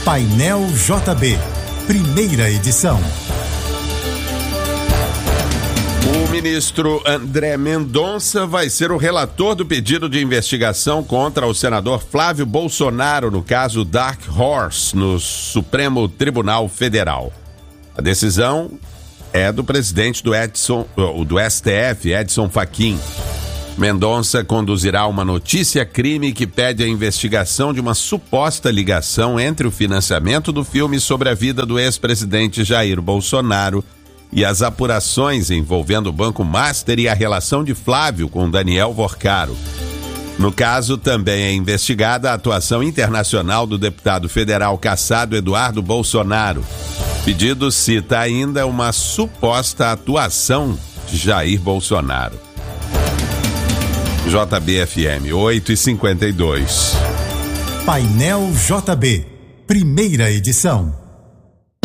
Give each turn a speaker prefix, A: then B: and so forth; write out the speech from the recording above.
A: Painel JB, primeira edição.
B: O ministro André Mendonça vai ser o relator do pedido de investigação contra o senador Flávio Bolsonaro no caso Dark Horse, no Supremo Tribunal Federal. A decisão é do presidente do STF, Edson Fachin. Mendonça conduzirá uma notícia-crime que pede a investigação de uma suposta ligação entre o financiamento do filme sobre a vida do ex-presidente Jair Bolsonaro e as apurações envolvendo o Banco Master e a relação de Flávio com Daniel Vorcaro. No caso, também é investigada a atuação internacional do deputado federal cassado Eduardo Bolsonaro. O pedido cita ainda uma suposta atuação de Jair Bolsonaro. JBFM 8h52.
A: Painel JB, primeira edição.